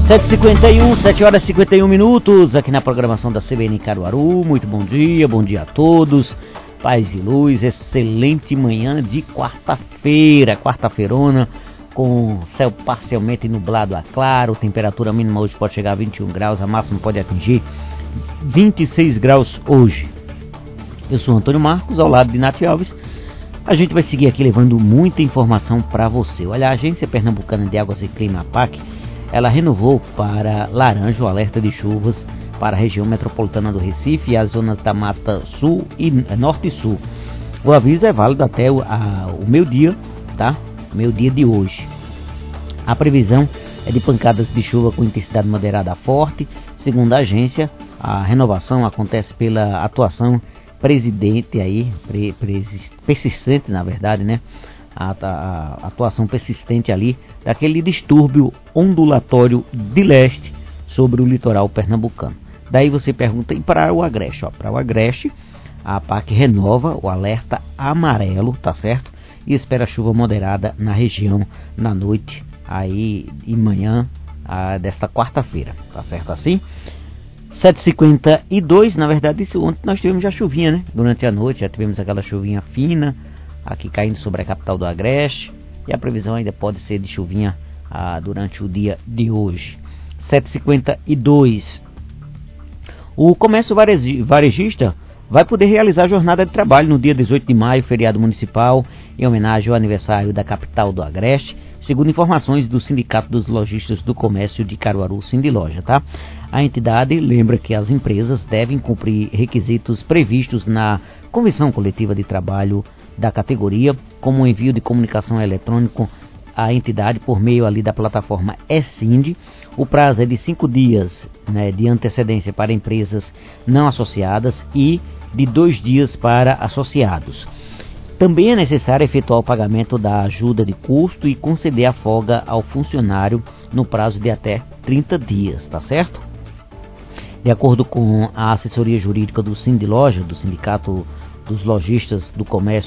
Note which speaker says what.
Speaker 1: 7h51, 7 horas e 51 minutos, aqui na programação da CBN Caruaru. Muito bom dia a todos. Paz e luz, excelente manhã de quarta-feirona, com céu parcialmente nublado a claro. Temperatura mínima hoje pode chegar a 21 graus, a máxima pode atingir 26 graus hoje. Eu sou Antônio Marcos, ao lado de Nath Alves. A gente vai seguir aqui levando muita informação para você. Olha, a Agência Pernambucana de Águas e Clima, APAC, ela renovou para laranja o alerta de chuvas para a região metropolitana do Recife e as zonas da Mata Sul e Norte e Sul. O aviso é válido até o meio-dia, tá? Meio-dia de hoje. A previsão é de pancadas de chuva com intensidade moderada a forte. Segundo a agência, a renovação acontece pela atuação persistente, na verdade, né? A atuação persistente ali daquele distúrbio ondulatório de leste sobre o litoral pernambucano. Daí você pergunta, e para o Agreste? Para o Agreste, a APAC renova o alerta amarelo, tá certo? E espera chuva moderada na região na noite aí e manhã desta quarta-feira, tá certo assim? 7h52, na verdade, ontem nós tivemos já chuvinha, né? Durante a noite já tivemos aquela chuvinha fina aqui caindo sobre a capital do Agreste, e a previsão ainda pode ser de chuvinha durante o dia de hoje. 7h52. O comércio varejista vai poder realizar jornada de trabalho no dia 18 de maio, feriado municipal, em homenagem ao aniversário da capital do Agreste, segundo informações do Sindicato dos Lojistas do Comércio de Caruaru, Sindiloja, tá? A entidade lembra que as empresas devem cumprir requisitos previstos na Convenção Coletiva de Trabalho da categoria, como o envio de comunicação eletrônico à entidade por meio ali da plataforma eSind. O prazo é de 5 dias, né, de antecedência para empresas não associadas e de 2 dias para associados. Também é necessário efetuar o pagamento da ajuda de custo e conceder a folga ao funcionário no prazo de até 30 dias, tá certo? De acordo com a assessoria jurídica do Sindiloja, do Sindicato dos Lojistas do Comércio